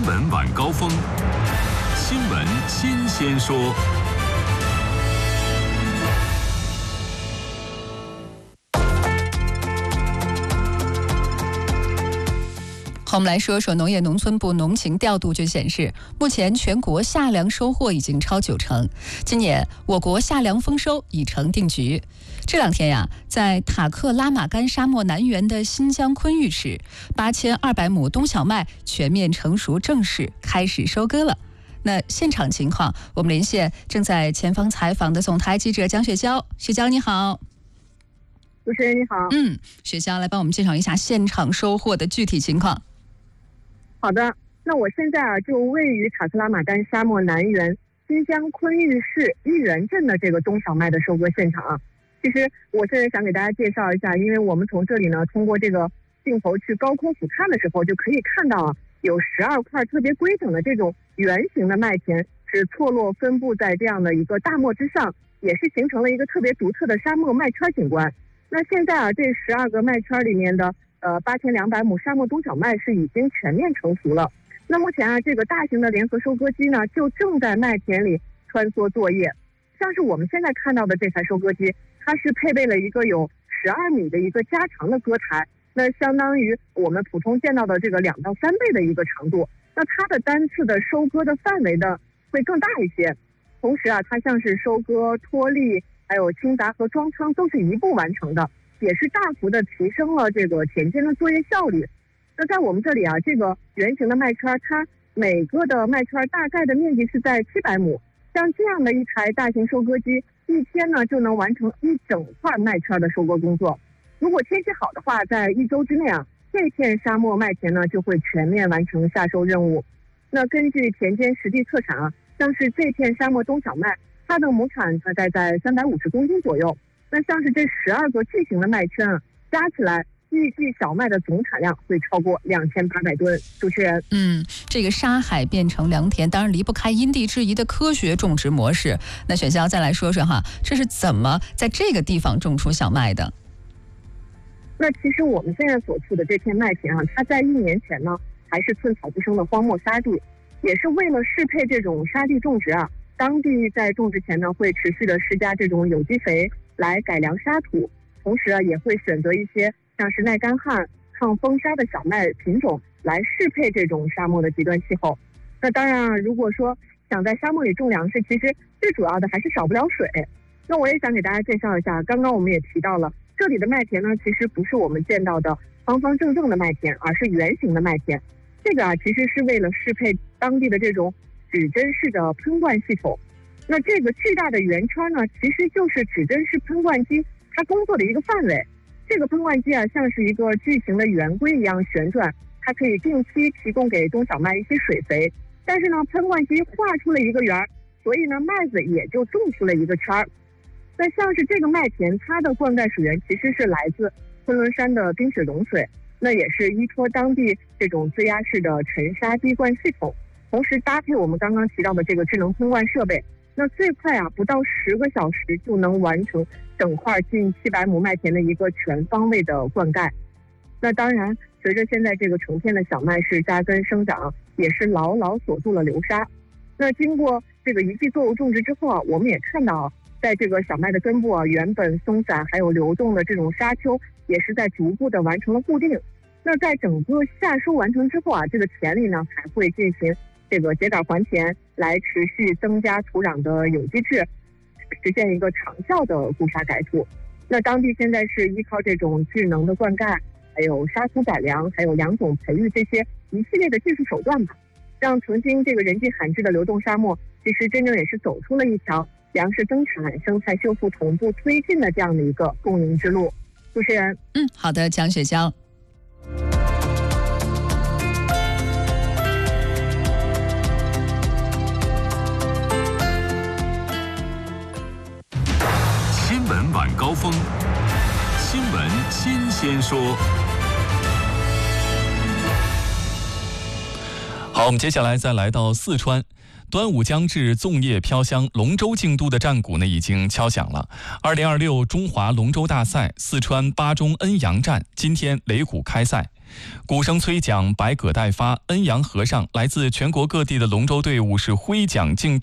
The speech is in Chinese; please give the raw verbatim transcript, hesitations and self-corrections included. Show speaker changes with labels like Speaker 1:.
Speaker 1: 闻晚高峰，新闻新鲜说。
Speaker 2: 好，我们来说说农业农村部农情调度就显示，目前全国夏粮收获已经超九成。今年我国夏粮丰收已成定局。这两天呀，在塔克拉玛干沙漠南缘的新疆昆玉市，八千二百亩冬小麦全面成熟，正式开始收割了。那现场情况，我们连线正在前方采访的总台记者蒋雪娇。雪娇你好。
Speaker 3: 主持人你好。
Speaker 2: 嗯，雪娇来帮我们介绍一下现场收获的具体情况。
Speaker 3: 好的，那我现在啊就位于塔克拉玛干沙漠南缘新疆昆玉市玉源镇的这个冬小麦的收割现场啊。其实我现在想给大家介绍一下，因为我们从这里呢通过这个镜头去高空俯瞰的时候，就可以看到啊有十二块特别规整的这种圆形的麦田是错落分布在这样的一个大漠之上，也是形成了一个特别独特的沙漠麦圈景观。那现在啊这十二个麦圈里面的呃，八千两百亩沙漠冬小麦是已经全面成熟了。那目前啊，这个大型的联合收割机呢，就正在麦田里穿梭作业。像是我们现在看到的这台收割机，它是配备了一个有十二米的一个加长的割台，那相当于我们普通见到的这个两到三倍的一个长度。那它的单次的收割的范围呢，会更大一些。同时啊，它像是收割、脱粒，还有清杂和装仓都是一步完成的。也是大幅的提升了这个田间的作业效率。那在我们这里啊，这个圆形的麦圈，它每个的麦圈大概的面积是在七百亩。像这样的一台大型收割机，一天呢就能完成一整块麦圈的收割工作。如果天气好的话，在一周之内啊，这片沙漠麦田呢就会全面完成夏收任务。那根据田间实地测产啊，像是这片沙漠冬小麦，它的亩产大概在三百五十公斤左右。那像是这十二个巨型的麦圈啊，加起来预计小麦的总产量会超过两千八百吨。主持人，
Speaker 2: 嗯，这个沙海变成良田，当然离不开因地制宜的科学种植模式。那雪娇再来说说哈，这是怎么在这个地方种出小麦的？
Speaker 3: 那其实我们现在所处的这片麦田啊，它在一年前呢还是寸草不生的荒漠沙地，也是为了适配这种沙地种植啊，当地在种植前呢会持续的施加这种有机肥来改良沙土，同时啊也会选择一些像是耐干旱、抗风沙的小麦品种来适配这种沙漠的极端气候。那当然啊，如果说想在沙漠里种粮食，其实最主要的还是少不了水。那我也想给大家介绍一下，刚刚我们也提到了，这里的麦田呢其实不是我们见到的方方正正的麦田，而是圆形的麦田。这个啊其实是为了适配当地的这种指针式的喷灌系统。那这个巨大的圆圈呢，其实就是指针式喷灌机它工作的一个范围。这个喷灌机啊，像是一个巨型的圆规一样旋转，它可以定期提供给冬小麦一些水肥。但是呢，喷灌机画出了一个圆，所以呢，麦子也就种出了一个圈儿。那像是这个麦田，它的灌溉水源其实是来自昆仑山的冰雪融水，那也是依托当地这种自压式的沉沙滴灌系统，同时搭配我们刚刚提到的这个智能喷灌设备。那最快啊，不到十个小时就能完成整块近七百亩麦田的一个全方位的灌溉。那当然，随着现在这个成片的小麦是扎根生长，也是牢牢锁住了流沙。那经过这个一季作物种植之后啊，我们也看到，在这个小麦的根部啊，原本松散还有流动的这种沙丘，也是在逐步的完成了固定。那在整个夏收完成之后啊，这个田里呢还会进行这个秸秆还田，来持续增加土壤的有机质，实现一个长效的固沙改土。那当地现在是依靠这种智能的灌溉，还有沙土改良，还有良种培育这些一系列的技术手段吧，让曾经这个人迹罕至的流动沙漠，其实真正也是走出了一条粮食增产、生态修复同步推进的这样的一个共赢之路。主持人，
Speaker 2: 嗯，好的，蒋雪娇。
Speaker 1: 新闻晚高峰，新闻新鲜说。
Speaker 4: 好，我们接下来再来到四川。 端午将至，粽叶飘香，龙舟竞渡的战鼓呢已经敲响了。二零二六中华龙舟大赛四川巴中恩阳站今天擂鼓开赛。鼓声催奖，百舸待发，恩阳河上来自全国各地的龙舟队伍是挥桨竞渡。